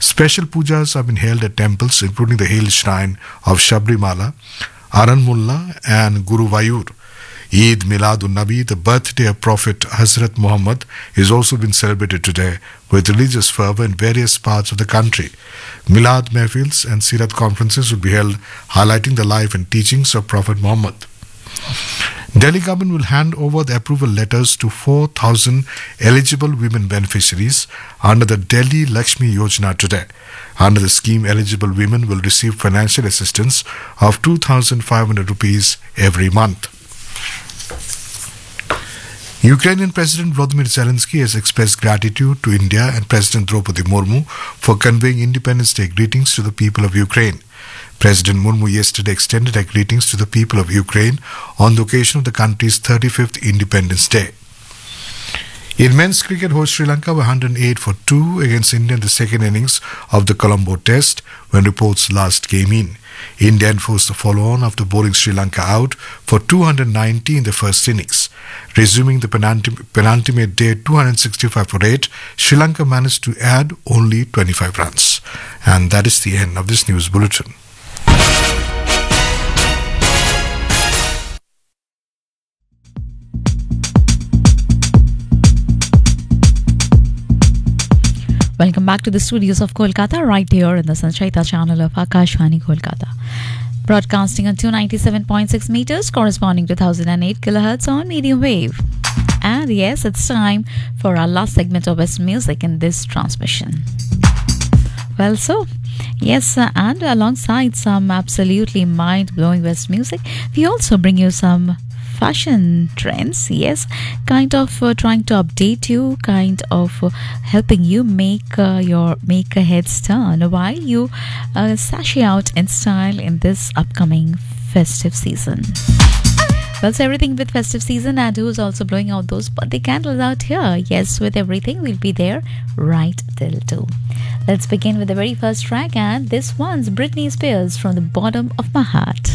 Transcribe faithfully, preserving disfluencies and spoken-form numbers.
Special pujas have been held at temples, including the hill shrine of Shabrimala, Aranmulla, and Guruvayur. Eid Milad-un-Nabi, the birthday of Prophet Hazrat Muhammad, is also been celebrated today with religious fervour in various parts of the country. Milad Mehfils and Sirat conferences will be held highlighting the life and teachings of Prophet Muhammad. Delhi government will hand over the approval letters to four thousand eligible women beneficiaries under the Delhi Lakshmi Yojana today. Under the scheme, eligible women will receive financial assistance of two thousand five hundred rupees every month. Ukrainian President Volodymyr Zelensky has expressed gratitude to India and President Draupadi Murmu for conveying Independence Day greetings to the people of Ukraine. President Murmu yesterday extended her greetings to the people of Ukraine on the occasion of the country's thirty-fifth Independence Day. In men's cricket, host Sri Lanka were one hundred eight for two against India in the second innings of the Colombo Test when reports last came in. India enforced the follow-on after bowling Sri Lanka out for two hundred ninety in the first innings. Resuming the penultim- penultimate day two hundred sixty-five for eight, Sri Lanka managed to add only twenty-five runs. And that is the end of this news bulletin. Welcome back to the studios of Kolkata, right here in the Sanchita channel of Akashvani Kolkata. Broadcasting on two ninety-seven point six meters, corresponding to one thousand eight kilohertz on medium wave. And yes, it's time for our last segment of West Music in this transmission. Well, so, yes, uh, and alongside some absolutely mind-blowing West music, we also bring you some fashion trends, yes, kind of uh, trying to update you, kind of uh, helping you make uh, your make a heads turn while you uh, sashay out in style in this upcoming festive season. Well, so everything with festive season, and who's also blowing out those birthday candles out here? Yes, with everything, we'll be there right till two. Let's begin with the very first track, and this one's Britney Spears, From the Bottom of My Heart.